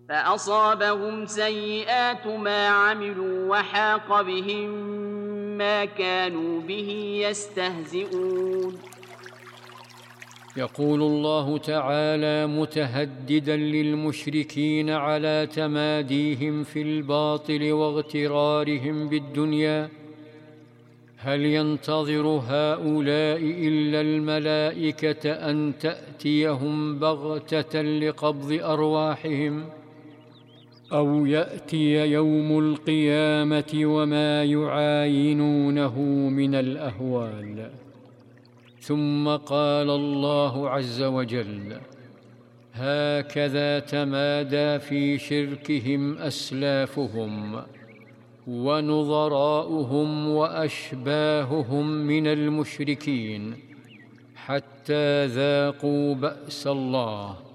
فأصابهم سيئات ما عملوا وحاق بهم ما كانوا به يستهزئون. يقول الله تعالى متهددا للمشركين على تماديهم في الباطل واغترارهم بالدنيا: هل ينتظر هؤلاء إلا الملائكة أن تأتيهم بغتة لقبض أرواحهم، أو يأتي يوم القيامة وما يعاينونه من الأهوال؟ ثم قال الله عز وجل: هكذا تمادى في شركهم أسلافهم ونظراؤهم وأشباههم من المشركين حتى ذاقوا بأس الله.